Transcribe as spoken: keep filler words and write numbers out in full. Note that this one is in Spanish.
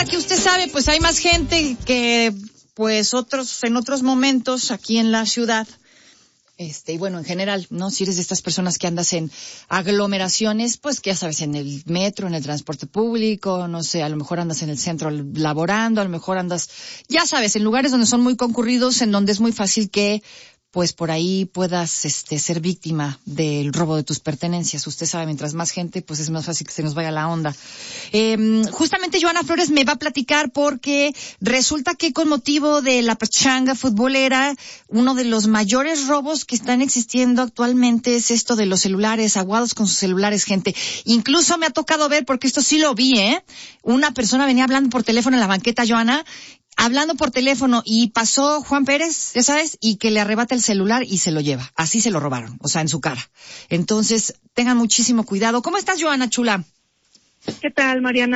ahora que usted sabe, pues hay más gente que, pues otros, en otros momentos aquí en la ciudad. Este, y bueno, en general, ¿no? Si eres de estas personas que andas en aglomeraciones, pues que ya sabes, en el metro, en el transporte público, no sé, a lo mejor andas en el centro laborando, a lo mejor andas, ya sabes, en lugares donde son muy concurridos, en donde es muy fácil que, pues por ahí puedas, este, ser víctima del robo de tus pertenencias. Usted sabe, mientras más gente, pues es más fácil que se nos vaya la onda. Eh, justamente Joana Flores me va a platicar porque resulta que con motivo de la pachanga futbolera, uno de los mayores robos que están existiendo actualmente es esto de los celulares, aguados con sus celulares, gente. Incluso me ha tocado ver, porque esto sí lo vi, ¿eh? Una persona venía hablando por teléfono en la banqueta, Joana, hablando por teléfono, y pasó Juan Pérez, ya sabes, y que le arrebata el celular y se lo lleva. Así se lo robaron, o sea, en su cara. Entonces, tengan muchísimo cuidado. ¿Cómo estás, Joana, chula? ¿Qué tal, Mariana?